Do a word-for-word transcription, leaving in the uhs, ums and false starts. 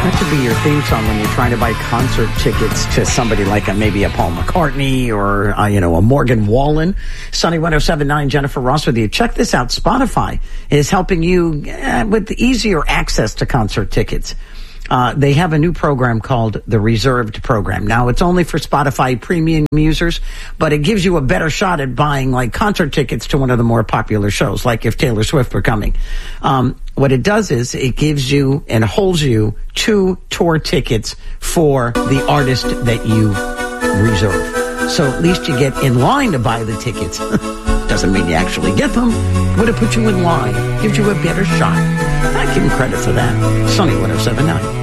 That should be your theme song when you're trying to buy concert tickets to somebody like a, maybe a Paul McCartney or, uh, you know, a Morgan Wallen. Sunny one oh seven point nine, Jennifer Ross with you. Check this out. Spotify is helping you uh, with easier access to concert tickets. Uh, they have a new program called the Reserved Program. Now, it's only for Spotify premium users, but it gives you a better shot at buying, like, concert tickets to one of the more popular shows, like if Taylor Swift were coming. Um, what it does is it gives you and holds you two tour tickets for the artist that you reserve. So at least you get in line to buy the tickets. Doesn't mean you actually get them. Would it put you in line? Gives you a better shot. I give him credit for that. Sunny one oh seven point nine.